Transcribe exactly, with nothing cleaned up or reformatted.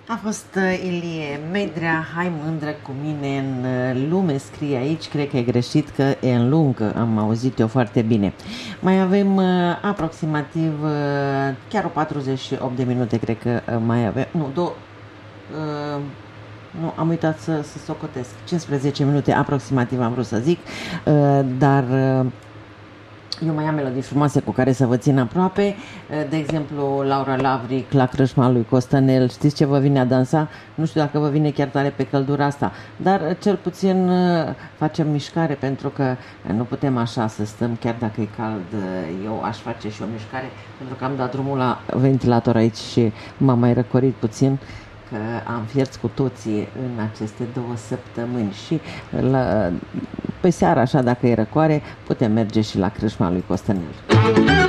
A fost uh, Ilie Medrea, hai mândră cu mine în uh, lume, scrie aici, cred că e greșit, că e în lungă, am auzit eu foarte bine. Mai avem uh, aproximativ uh, chiar o patruzeci și opt de minute, cred că uh, mai avem, nu, două, uh, nu, am uitat să, să socotesc, cincisprezece minute aproximativ am vrut să zic, uh, dar... Uh, Eu mai am melodii frumoase cu care să vă țin aproape. De exemplu, Laura Lavric la crâșma lui Costănel. Știți ce vă vine a dansa? Nu știu dacă vă vine chiar tare pe căldura asta, dar cel puțin facem mișcare, pentru că nu putem așa să stăm chiar dacă e cald. Eu aș face și o mișcare, pentru că am dat drumul la ventilator aici și m-am mai răcorit puțin, că am fiert cu toții în aceste două săptămâni și la, pe seara, așa, dacă e răcoare, putem merge și la crâșma lui Costănel.